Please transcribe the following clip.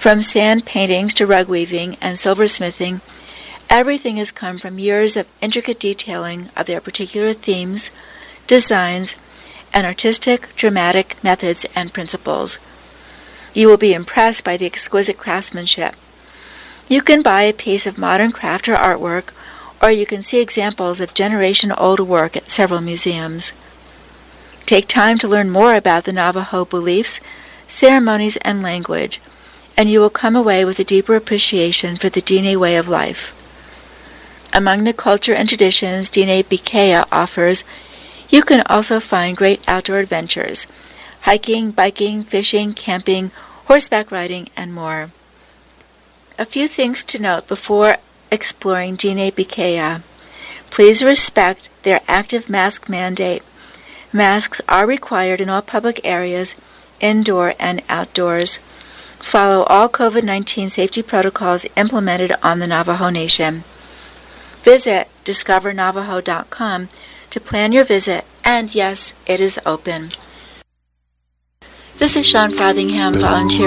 From sand paintings to rug weaving and silversmithing, everything has come from years of intricate detailing of their particular themes, designs, and artistic, dramatic methods and principles. You will be impressed by the exquisite craftsmanship. You can buy a piece of modern craft or artwork, or you can see examples of generation-old work at several museums. Take time to learn more about the Navajo beliefs, ceremonies, and language, and you will come away with a deeper appreciation for the Diné way of life. Among the culture and traditions Diné Bikéyah offers, you can also find great outdoor adventures, hiking, biking, fishing, camping, horseback riding, and more. A few things to note before exploring Diné Bikéyah. Please respect their active mask mandate. Masks are required in all public areas, indoor and outdoors. Follow all COVID-19 safety protocols implemented on the Navajo Nation. Visit discovernavajo.com to plan your visit, and yes, it is open. This is Sean Frothingham, volunteer